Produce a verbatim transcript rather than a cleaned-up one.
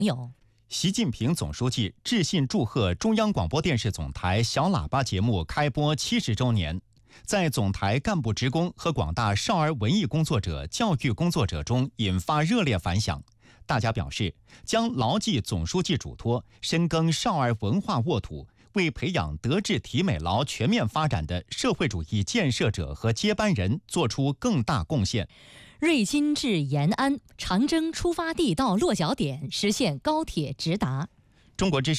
友。 习近平总书记致信祝贺中央广播电视总台小喇叭节目开播七十周年，在总台干部职工和广大少儿文艺工作者、教育工作者中引发热烈反响。大家表示，将牢记总书记嘱托，深耕少儿文化沃土，为培养德智体美劳全面发展的社会主义建设者和接班人做出更大贡献。 瑞金至延安，长征出发地到落脚点实现高铁直达。 中国之声